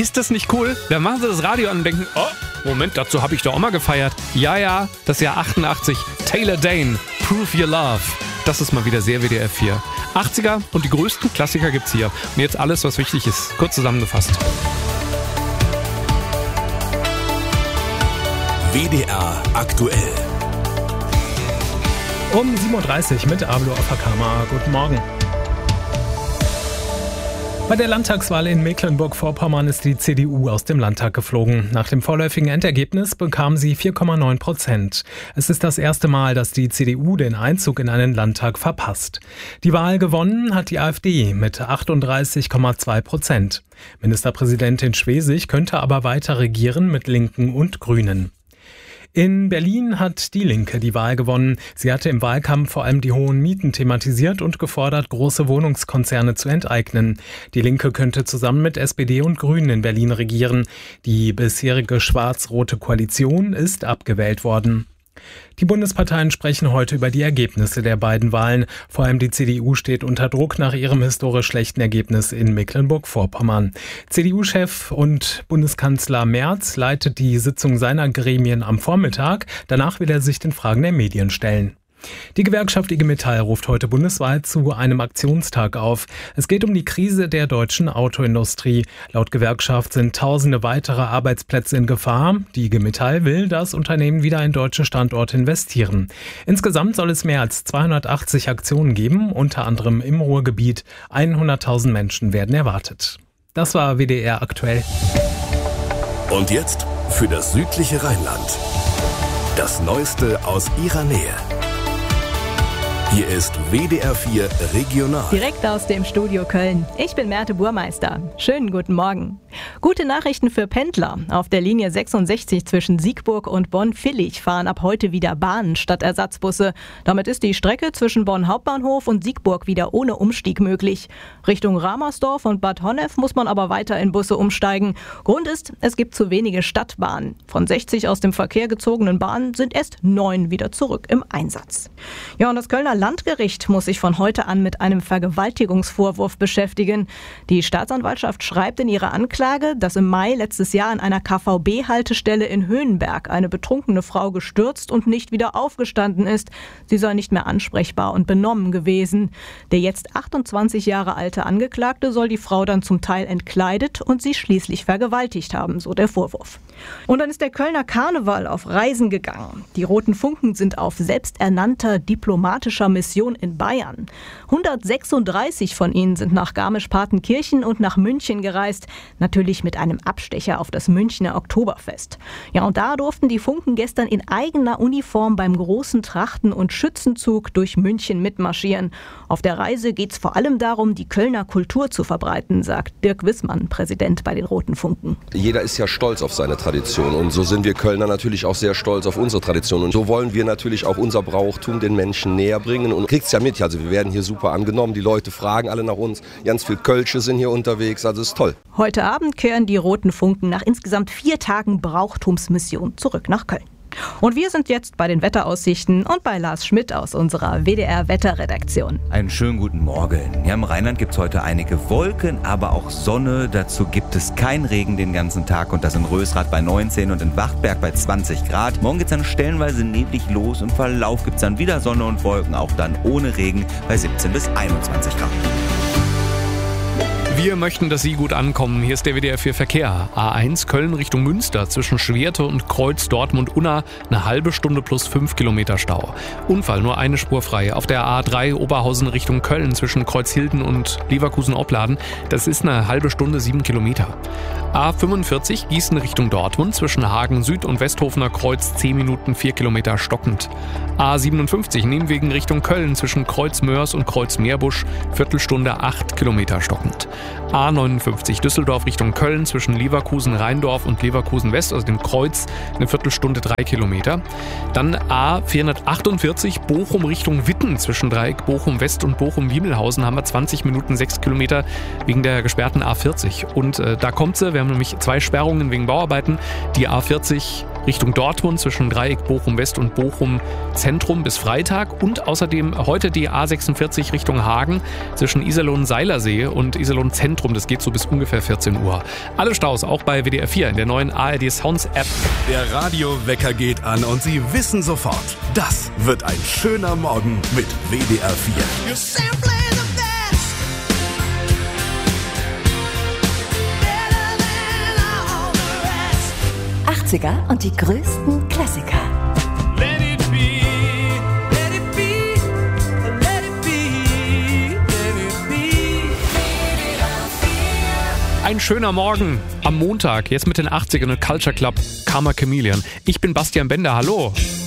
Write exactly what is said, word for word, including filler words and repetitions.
Ist das nicht cool? Dann machen sie das Radio an und denken, oh, Moment, dazu habe ich doch auch mal gefeiert. Ja, ja, das Jahr achtundachtzig, Taylor Dayne, Prove Your Love. Das ist mal wieder sehr W D R vier. achtziger und die größten Klassiker gibt's hier. Und jetzt alles, was wichtig ist, kurz zusammengefasst. W D R aktuell. Um sieben Uhr dreißig mit Ablo Afakama. Guten Morgen. Bei der Landtagswahl in Mecklenburg-Vorpommern ist die C D U aus dem Landtag geflogen. Nach dem vorläufigen Endergebnis bekam sie vier Komma neun Prozent. Es ist das erste Mal, dass die C D U den Einzug in einen Landtag verpasst. Die Wahl gewonnen hat die AfD mit achtunddreißig Komma zwei Prozent. Ministerpräsidentin Schwesig könnte aber weiter regieren mit Linken und Grünen. In Berlin hat die Linke die Wahl gewonnen. Sie hatte im Wahlkampf vor allem die hohen Mieten thematisiert und gefordert, große Wohnungskonzerne zu enteignen. Die Linke könnte zusammen mit S P D und Grünen in Berlin regieren. Die bisherige schwarz-rote Koalition ist abgewählt worden. Die Bundesparteien sprechen heute über die Ergebnisse der beiden Wahlen. Vor allem die C D U steht unter Druck nach ihrem historisch schlechten Ergebnis in Mecklenburg-Vorpommern. C D U-Chef und Bundeskanzler Merz leitet die Sitzung seiner Gremien am Vormittag. Danach will er sich den Fragen der Medien stellen. Die Gewerkschaft I G Metall ruft heute bundesweit zu einem Aktionstag auf. Es geht um die Krise der deutschen Autoindustrie. Laut Gewerkschaft sind tausende weitere Arbeitsplätze in Gefahr. Die I G Metall will, dass Unternehmen wieder in deutsche Standorte investieren. Insgesamt soll es mehr als zweihundertachtzig Aktionen geben, unter anderem im Ruhrgebiet. hunderttausend Menschen werden erwartet. Das war W D R aktuell. Und jetzt für das südliche Rheinland. Das Neueste aus ihrer Nähe. Hier ist W D R vier Regional. Direkt aus dem Studio Köln. Ich bin Merte Burmeister. Schönen guten Morgen. Gute Nachrichten für Pendler. Auf der Linie sechsundsechzig zwischen Siegburg und Bonn-Villig fahren ab heute wieder Bahnen statt Ersatzbusse. Damit ist die Strecke zwischen Bonn Hauptbahnhof und Siegburg wieder ohne Umstieg möglich. Richtung Ramersdorf und Bad Honnef muss man aber weiter in Busse umsteigen. Grund ist, es gibt zu wenige Stadtbahnen. Von sechzig aus dem Verkehr gezogenen Bahnen sind erst neun wieder zurück im Einsatz. Ja, und das Kölner Landgericht muss sich von heute an mit einem Vergewaltigungsvorwurf beschäftigen. Die Staatsanwaltschaft schreibt in ihrer Anklage, dass im Mai letztes Jahr an einer K V B-Haltestelle in Höhenberg eine betrunkene Frau gestürzt und nicht wieder aufgestanden ist. Sie sei nicht mehr ansprechbar und benommen gewesen. Der jetzt achtundzwanzig Jahre alte Angeklagte soll die Frau dann zum Teil entkleidet und sie schließlich vergewaltigt haben, so der Vorwurf. Und dann ist der Kölner Karneval auf Reisen gegangen. Die Roten Funken sind auf selbsternannter diplomatischer Mission in Bayern. hundertsechsunddreißig von ihnen sind nach Garmisch-Partenkirchen und nach München gereist. Natürlich mit einem Abstecher auf das Münchner Oktoberfest. Ja, und da durften die Funken gestern in eigener Uniform beim großen Trachten- und Schützenzug durch München mitmarschieren. Auf der Reise geht es vor allem darum, die Kölner Kultur zu verbreiten, sagt Dirk Wissmann, Präsident bei den Roten Funken. Jeder ist ja stolz auf seine Tradition und so sind wir Kölner natürlich auch sehr stolz auf unsere Tradition. Und so wollen wir natürlich auch unser Brauchtum den Menschen näher bringen. Und kriegt's ja mit, also wir werden hier super angenommen, die Leute fragen alle nach uns, ganz viel Kölsche sind hier unterwegs, also ist toll. Heute Abend kehren die Roten Funken nach insgesamt vier Tagen Brauchtumsmission zurück nach Köln. Und wir sind jetzt bei den Wetteraussichten und bei Lars Schmidt aus unserer W D R-Wetterredaktion. Einen schönen guten Morgen. Ja, im Rheinland gibt es heute einige Wolken, aber auch Sonne. Dazu gibt es keinen Regen den ganzen Tag und das in Rösrath bei neunzehn und in Wachtberg bei zwanzig Grad. Morgen geht es dann stellenweise neblig los. Im Verlauf gibt es dann wieder Sonne und Wolken, auch dann ohne Regen bei siebzehn bis einundzwanzig Grad. Wir möchten, dass Sie gut ankommen. Hier ist der W D R vier Verkehr. A eins Köln Richtung Münster zwischen Schwerte und Kreuz Dortmund-Unna eine halbe Stunde plus fünf Kilometer Stau. Unfall, nur eine Spur frei. Auf der A drei Oberhausen Richtung Köln zwischen Kreuzhilden und Leverkusen-Opladen. Das ist eine halbe Stunde sieben Kilometer. A fünfundvierzig Gießen Richtung Dortmund zwischen Hagen Süd und Westhofener Kreuz zehn Minuten vier Kilometer stockend. A siebenundfünfzig Nehmwegen Richtung Köln zwischen Kreuz Mörs und Kreuz Meerbusch Viertelstunde acht Kilometer stockend. A neunundfünfzig Düsseldorf Richtung Köln zwischen Leverkusen-Rheindorf und Leverkusen-West, also dem Kreuz, eine Viertelstunde drei Kilometer. Dann A vierhundertachtundvierzig Bochum Richtung Witten zwischen Dreieck Bochum-West und Bochum-Wiemelhausen haben wir zwanzig Minuten sechs Kilometer wegen der gesperrten A vierzig. Und äh, da kommt sie, wir haben nämlich zwei Sperrungen wegen Bauarbeiten. Die A vierzig Richtung Dortmund zwischen Dreieck Bochum West und Bochum Zentrum bis Freitag und außerdem heute die A sechsundvierzig Richtung Hagen zwischen Iserlohn-Seilersee und Iserlohn-Zentrum. Das geht so bis ungefähr vierzehn Uhr. Alle Staus auch bei W D R vier in der neuen A R D Sounds App. Der Radiowecker geht an und Sie wissen sofort, das wird ein schöner Morgen mit W D R vier. achtziger und die größten Klassiker. Let it be, let it be, let it be, let it be. Ein schöner Morgen am Montag, jetzt mit den achtzigern und Culture Club Karma Chameleon. Ich bin Bastian Bender, hallo.